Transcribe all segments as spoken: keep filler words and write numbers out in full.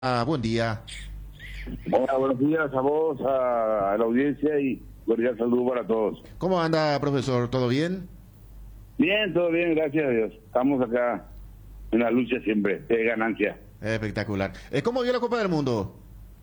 Ah, buen día. Hola, buenos días a vos, a, a la audiencia y cordial saludo para todos. ¿Cómo anda, profesor? ¿Todo bien? Bien, todo bien, gracias a Dios. Estamos acá en la lucha siempre, de ganancia. Espectacular. Eh, ¿Cómo vio la Copa del Mundo?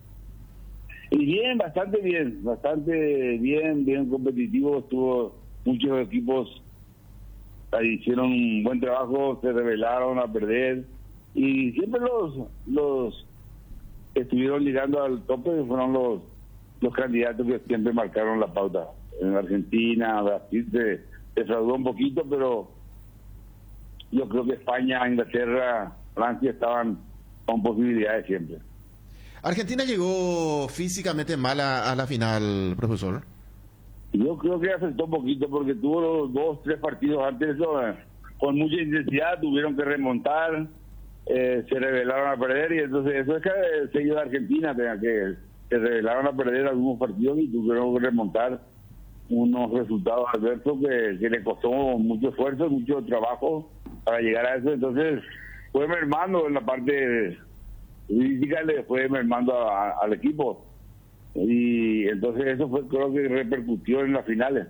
Y bien, bastante bien, bastante bien, bien competitivo. Estuvo muchos equipos, ahí hicieron un buen trabajo, se rebelaron a perder. Y siempre los los estuvieron llegando al tope, fueron los los candidatos que siempre marcaron la pauta. En Argentina, Brasil se defraudó un poquito, pero yo creo que España, Inglaterra, Francia estaban con posibilidades siempre. Argentina llegó físicamente mal a, a la final, profesor. Yo creo que afectó un poquito porque tuvo los dos, tres partidos antes, eso, eh, con mucha intensidad, tuvieron que remontar, eh, se rebelaron a perder, y entonces eso es que el sello de Argentina, tenga que se rebelaron a perder algunos partidos y tuvieron que remontar unos resultados adversos que, que le costó mucho esfuerzo, mucho trabajo para llegar a eso. Entonces fue mermando en la parte física, le fue mermando a, a, al equipo, y entonces eso fue, creo que repercutió en las finales.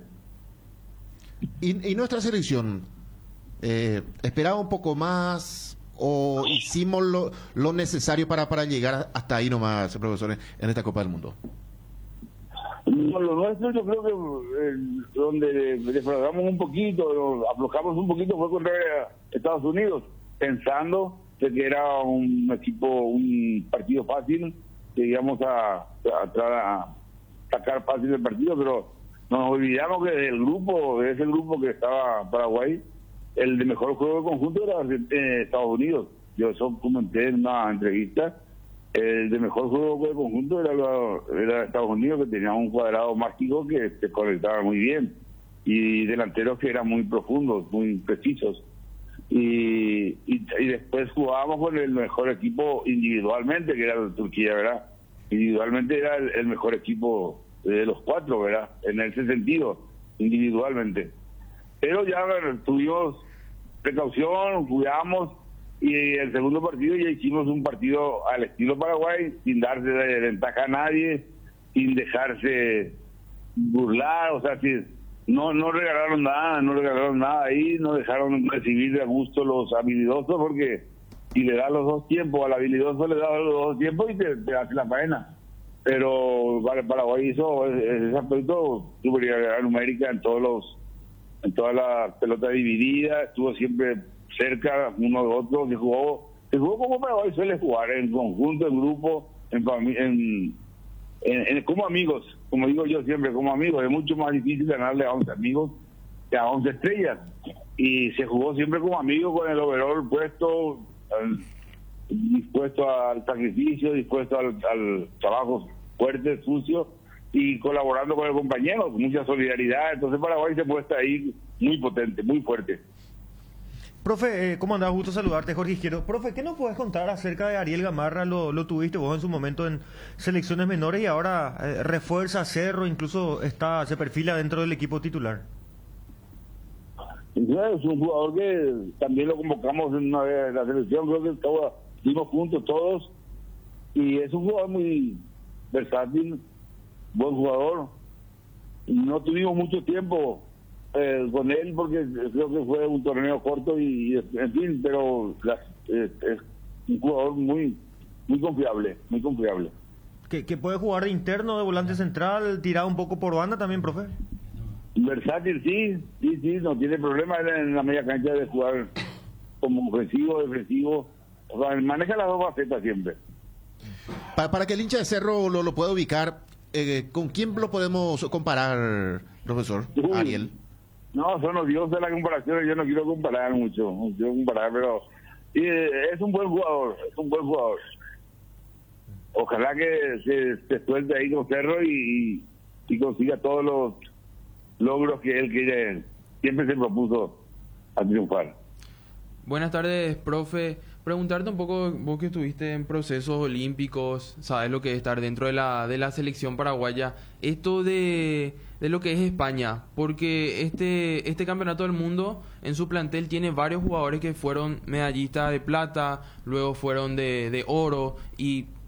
¿Y, y nuestra selección eh, esperaba un poco más o hicimos lo, lo necesario para, para llegar hasta ahí nomás, profesores, en esta Copa del Mundo? No, lo nuestro, yo creo que eh, donde defraudamos un poquito, aflojamos un poquito, fue contra Estados Unidos, pensando de que era un equipo, un partido fácil, que íbamos a, a, a sacar fácil el partido, pero nos olvidamos que del grupo, de ese grupo que estaba Paraguay, el de mejor juego de conjunto era eh, Estados Unidos. Yo eso comenté en una entrevista. El de mejor juego de conjunto era, lo, era Estados Unidos, que tenía un cuadrado mágico que se conectaba muy bien, y delanteros que eran muy profundos, muy precisos. Y, y, y después jugábamos con el mejor equipo individualmente, que era Turquía, ¿verdad? Individualmente era el, el mejor equipo de los cuatro, ¿verdad? En ese sentido, individualmente. Pero ya tuvimos precaución, cuidamos, y el segundo partido ya hicimos un partido al estilo Paraguay, sin darse de ventaja a nadie, sin dejarse burlar, o sea, si no no regalaron nada, no regalaron nada ahí, no dejaron recibir de gusto los habilidosos, porque si le das los dos tiempos, al habilidoso le das los dos tiempos y te, te hace la faena. Pero Paraguay hizo ese aspecto, superioridad numérica en todos los en todas las pelotas divididas, estuvo siempre cerca uno de otro, se jugó, se jugó como Paraguay suele jugar, en conjunto, en grupo, en, en, en, en como amigos, como digo yo siempre, como amigos. Es mucho más difícil ganarle a once amigos que a once estrellas, y se jugó siempre como amigos, con el overall puesto, al, dispuesto al sacrificio, dispuesto al, al trabajo fuerte, sucio, y colaborando con el compañero, con mucha solidaridad. Entonces Paraguay se muestra ahí muy potente, muy fuerte. Profe, eh, ¿cómo andás? Gusto saludarte, Jorge Izquierdo. Profe, ¿qué nos puedes contar acerca de Ariel Gamarra? Lo, lo tuviste vos en su momento en selecciones menores y ahora eh, refuerza Cerro, incluso está se perfila dentro del equipo titular. Es un jugador que también lo convocamos en una vez en la selección, creo que estuvimos juntos todos, y es un jugador muy versátil, buen jugador. No tuvimos mucho tiempo eh, con él porque creo que fue un torneo corto y, en fin, pero las, eh, es un jugador muy muy confiable, muy confiable. ¿Que, que puede jugar de interno, de volante central, tirado un poco por banda también, profe? Versátil, sí, sí, sí, no tiene problema en la media cancha de jugar como ofensivo, defensivo, o sea, maneja las dos facetas siempre. Para, para que el hincha de Cerro lo, lo pueda ubicar, eh, ¿con quién lo podemos comparar, profesor? Uy, Ariel. No, son los dioses de la comparación, yo no quiero comparar mucho, no quiero comparar, pero sí, es un buen jugador, es un buen jugador. Ojalá que se, se suelte ahí con Cerro y, y consiga todos los logros que él quiere, siempre se propuso a triunfar. Buenas tardes, profe. preguntarte un poco, vos que estuviste en procesos olímpicos, sabes lo que es estar dentro de la, de la selección paraguaya, esto de, de lo que es España, porque este, este campeonato del mundo en su plantel tiene varios jugadores que fueron medallistas de plata, luego fueron de, de oro, y